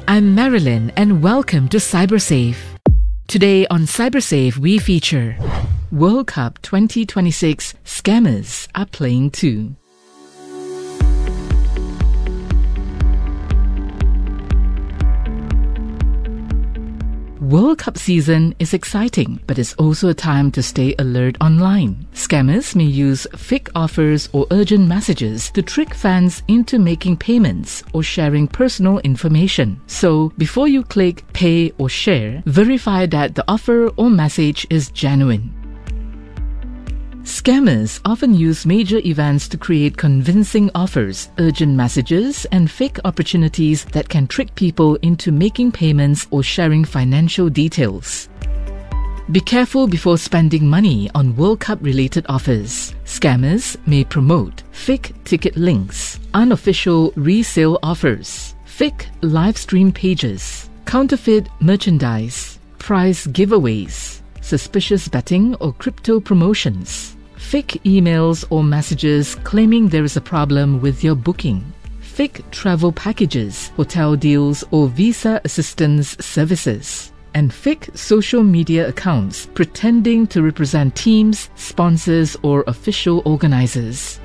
I'm Marilyn and welcome to CyberSafe. Today on CyberSafe we feature World Cup 2026 Scammers are playing too. World Cup season is exciting, but it's also a time to stay alert online. Scammers may use fake offers or urgent messages to trick fans into making payments or sharing personal information. So, before you click pay or share, verify that the offer or message is genuine. Scammers often use major events to create convincing offers, urgent messages, and fake opportunities that can trick people into making payments or sharing financial details. Be careful before spending money on World Cup-related offers. Scammers may promote fake ticket links, unofficial resale offers, fake live stream pages, counterfeit merchandise, prize giveaways, suspicious betting or crypto promotions, fake emails or messages claiming there is a problem with your booking, fake travel packages, hotel deals or visa assistance services, and fake social media accounts pretending to represent teams, sponsors, or official organizers.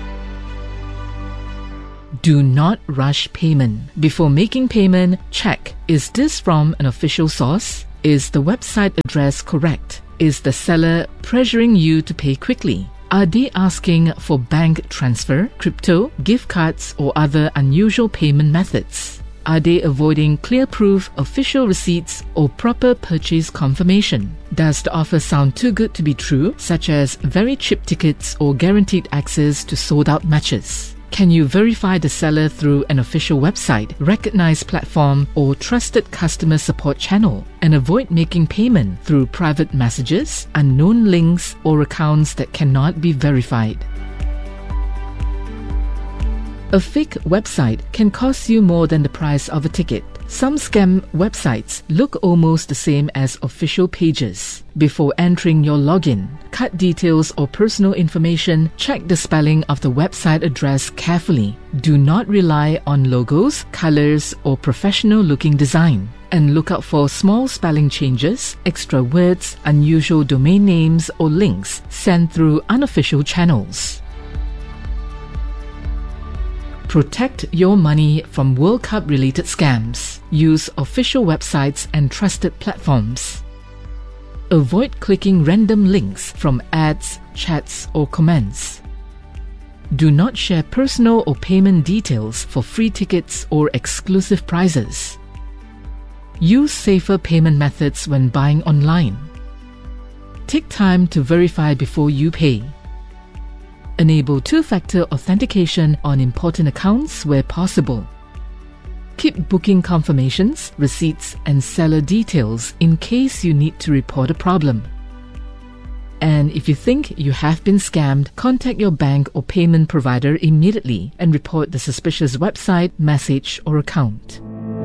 Do not rush payment. Before making payment, check: is this from an official source? Is the website address correct? Is the seller pressuring you to pay quickly? Are they asking for bank transfer, crypto, gift cards, or other unusual payment methods? Are they avoiding clear proof, official receipts, or proper purchase confirmation? Does the offer sound too good to be true, such as very cheap tickets or guaranteed access to sold-out matches? Can you verify the seller through an official website, recognized platform, or trusted customer support channel? And avoid making payment through private messages, unknown links, or accounts that cannot be verified. A fake website can cost you more than the price of a ticket. Some scam websites look almost the same as official pages. Before entering your login, card details or personal information, check the spelling of the website address carefully. Do not rely on logos, colors, or professional-looking design. And look out for small spelling changes, extra words, unusual domain names, or links sent through unofficial channels. Protect your money from World Cup-related scams. Use official websites and trusted platforms. Avoid clicking random links from ads, chats, or comments. Do not share personal or payment details for free tickets or exclusive prizes. Use safer payment methods when buying online. Take time to verify before you pay. Enable two-factor authentication on important accounts where possible. Keep booking confirmations, receipts, and seller details in case you need to report a problem. And if you think you have been scammed, contact your bank or payment provider immediately and report the suspicious website, message, or account.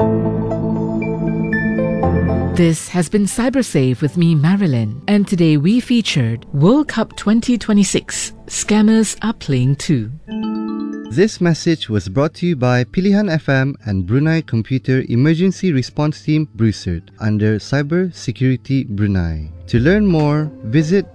This has been CyberSafe with me, Marilyn, and today we featured World Cup 2026 Scammers are playing too. This message was brought to you by Pilihan FM and Brunei Computer Emergency Response Team BRUCERT under Cyber Security Brunei. To learn more, visit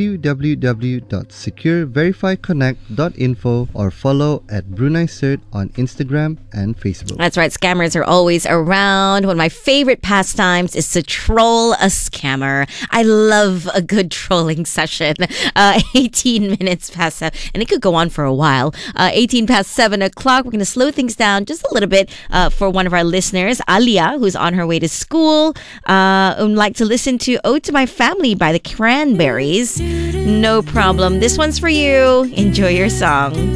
www.secureverifyconnect.info or follow at Brunei Cert on Instagram and Facebook. That's right, scammers are always around. One of my favorite pastimes is to troll a scammer. I love a good trolling session. 18 minutes past 7, and it could go on for a while. 18 past 7 o'clock, we're going to slow things down just a little bit for one of our listeners, Alia, who's on her way to school. Would like to listen to Ode to My Family by the Cranberries. No problem. This one's for you. Enjoy your song.